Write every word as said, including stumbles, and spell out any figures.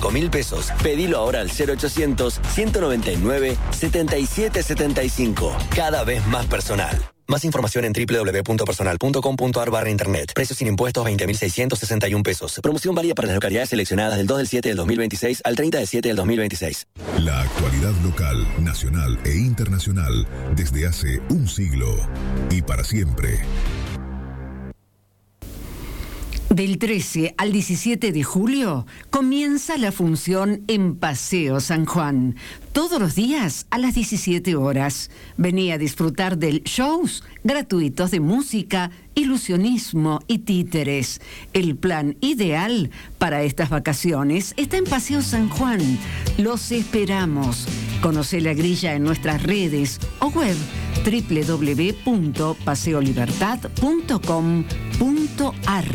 cinco mil pesos. Pedilo ahora al cero ochocientos, ciento noventa y nueve, setenta y siete setenta y cinco. Cada vez más personal. Más información en doble u doble u doble u punto personal punto com punto a r barra internet. Precios sin impuestos veinte mil seiscientos sesenta y uno pesos. Promoción válida para las localidades seleccionadas del dos del siete del dos mil veintiséis al treinta del siete del dos mil veintiséis. La actualidad local, nacional e internacional desde hace un siglo y para siempre. Del trece al diecisiete de julio comienza la función en Paseo San Juan. Todos los días a las diecisiete horas. Vení a disfrutar del shows gratuitos de música, ilusionismo y títeres. El plan ideal para estas vacaciones está en Paseo San Juan. Los esperamos. Conoce la grilla en nuestras redes o web doble u doble u doble u punto paseo libertad punto com punto a r.